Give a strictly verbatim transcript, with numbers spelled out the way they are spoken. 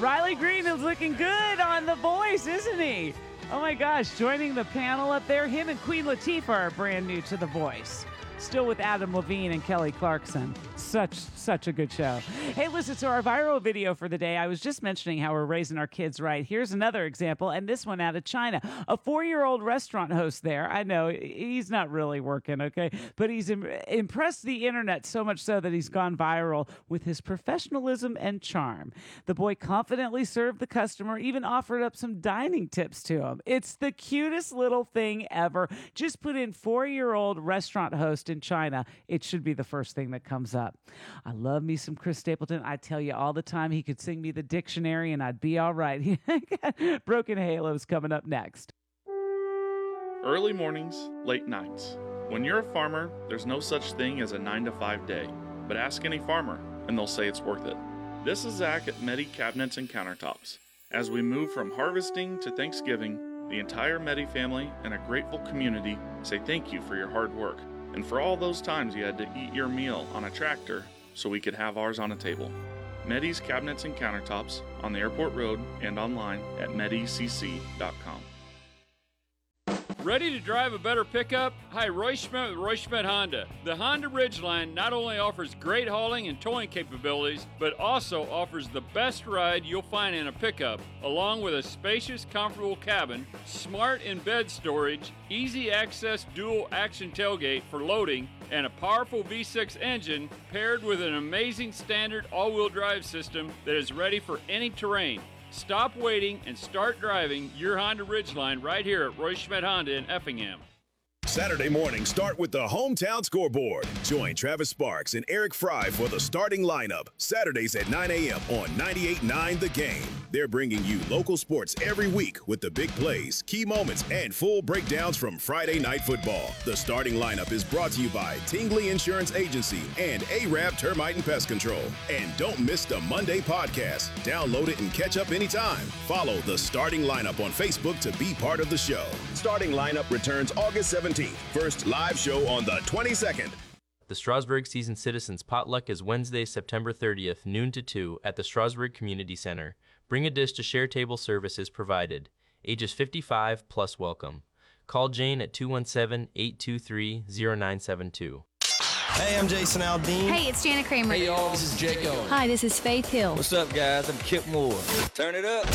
Riley Green is looking good on The Voice, isn't he? Oh my gosh, joining the panel up there, him and Queen Latifah are brand new to The Voice. Still with Adam Levine and Kelly Clarkson. Such, such a good show. Hey, listen to our viral video for the day. I was just mentioning how we're raising our kids right. Here's another example, and this one out of China. A four-year-old restaurant host there. I know, he's not really working, okay? But he's im- impressed the internet so much so that he's gone viral with his professionalism and charm. The boy confidently served the customer, even offered up some dining tips to him. It's the cutest little thing ever. Just put in four-year-old restaurant host in China. It should be the first thing that comes up. I love me some Chris Stapleton. I tell you all the time he could sing me the dictionary and I'd be all right. Broken Halos coming up next. Early mornings, late nights. When you're a farmer, there's no such thing as a nine to five day. But ask any farmer and they'll say it's worth it. This is Zach at Medi Cabinets and Countertops. As we move from harvesting to Thanksgiving, the entire Medi family and a grateful community say thank you for your hard work. And for all those times you had to eat your meal on a tractor so we could have ours on a table. Medi's Cabinets and Countertops on the Airport Road and online at medicc dot com. Ready to drive a better pickup? Hi, Roy Schmidt with Roy Schmidt Honda. The Honda Ridgeline not only offers great hauling and towing capabilities, but also offers the best ride you'll find in a pickup, along with a spacious, comfortable cabin, smart in-bed storage, easy access dual action tailgate for loading, and a powerful V six engine paired with an amazing standard all-wheel drive system that is ready for any terrain. Stop waiting and start driving your Honda Ridgeline right here at Roy Schmidt Honda in Effingham. Saturday morning, start with the Hometown Scoreboard. Join Travis Sparks and Eric Fry for the starting lineup. Saturdays at nine a.m. on ninety-eight point nine The Game. They're bringing you local sports every week with the big plays, key moments, and full breakdowns from Friday Night Football. The starting lineup is brought to you by Tingley Insurance Agency and A-Rab Termite and Pest Control. And don't miss the Monday podcast. Download it and catch up anytime. Follow the starting lineup on Facebook to be part of the show. Starting lineup returns August seventeenth. First live show on the twenty-second. The Strasburg Season Citizens Potluck is Wednesday, September thirtieth, noon to two at the Strasburg Community Center. Bring a dish to share table services provided. Ages fifty-five plus welcome. Call Jane at two one seven, eight two three, zero nine seven two. Hey, I'm Jason Aldean. Hey, it's Jana Kramer. Hey, y'all, this is Jake Owen. Hi, this is Faith Hill. What's up, guys? I'm Kip Moore. Turn it up.